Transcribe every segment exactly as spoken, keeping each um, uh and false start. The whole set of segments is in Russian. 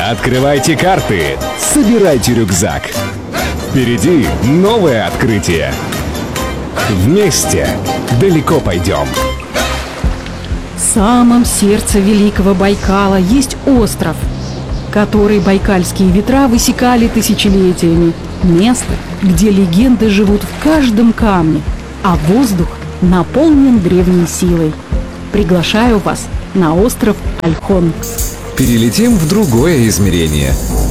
Открывайте карты, собирайте рюкзак. Впереди новое открытие. Вместе далеко пойдем. В самом сердце Великого Байкала есть остров, который байкальские ветра высекали тысячелетиями. Место, где легенды живут в каждом камне, а воздух наполнен древней силой. Приглашаю вас на остров Альхон. Перелетим в другое измерение.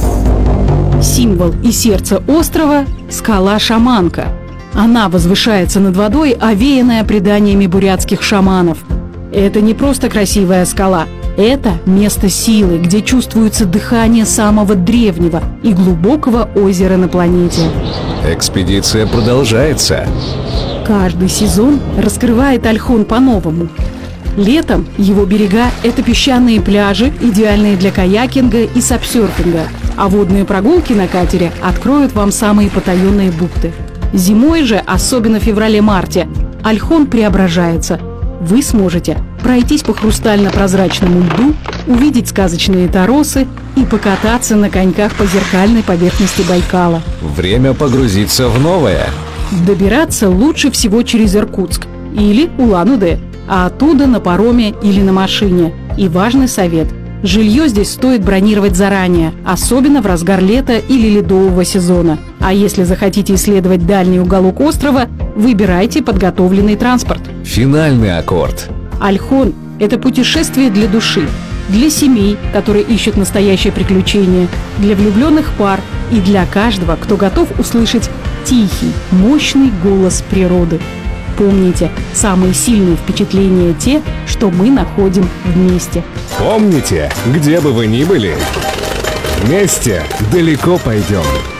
Символ и сердце острова – скала Шаманка. Она возвышается над водой, овеянная преданиями бурятских шаманов. Это не просто красивая скала. Это место силы, где чувствуется дыхание самого древнего и глубокого озера на планете. Экспедиция продолжается. Каждый сезон раскрывает Альхон по-новому. Летом его берега – это песчаные пляжи, идеальные для каякинга и сапсерфинга, а водные прогулки на катере откроют вам самые потаенные бухты. Зимой же, особенно в феврале-марте, Альхон преображается. Вы сможете пройтись по хрустально-прозрачному льду, увидеть сказочные торосы и покататься на коньках по зеркальной поверхности Байкала. Время погрузиться в новое. Добираться лучше всего через Иркутск или Улан-Удэ, а оттуда на пароме или на машине. И важный совет – жилье здесь стоит бронировать заранее, особенно в разгар лета или ледового сезона. А если захотите исследовать дальний уголок острова, выбирайте подготовленный транспорт. Финальный аккорд. Альхон – это путешествие для души, для семей, которые ищут настоящее приключение, для влюбленных пар и для каждого, кто готов услышать тихий, мощный голос природы. Помните, самые сильные впечатления те, что мы находим вместе. Помните, где бы вы ни были, вместе далеко пойдем.